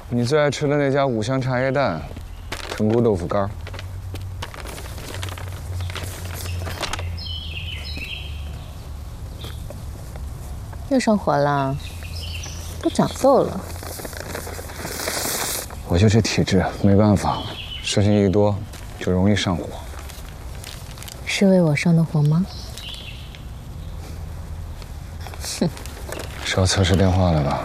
你最爱吃的那家五香茶叶蛋，藤菇豆腐干。 又上火了，都长痘了。 我就这体质，没办法，事情一多就容易上火。 是为我上的火吗？哼， 是要测试电话了吧？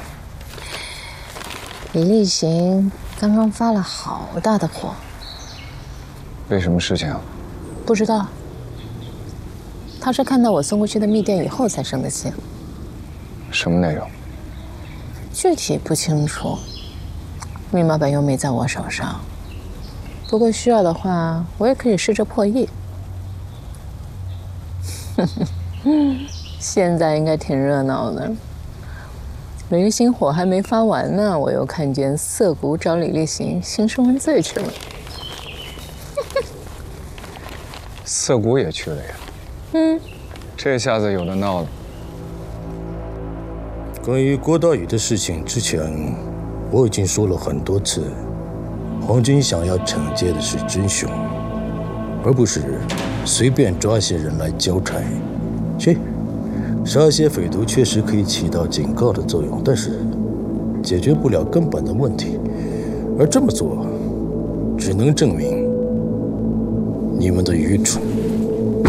李立行刚刚发了好大的火。 为什么事情啊？ 不知道。他是看到我送过去的密电以后才生的气。 什么内容？ 具体不清楚，密码本又没在我手上。不过需要的话，我也可以试着破译。现在应该挺热闹的。零星火还没发完呢，我又看见涩谷找李立行兴师问罪去了。 涩谷也去了呀？这下子有的闹了。 关于郭大宇的事情，之前我已经说了很多次，皇军想要惩戒的是真凶，而不是随便抓些人来交差。杀些匪徒确实可以起到警告的作用，但是解决不了根本的问题。而这么做，只能证明你们的愚蠢。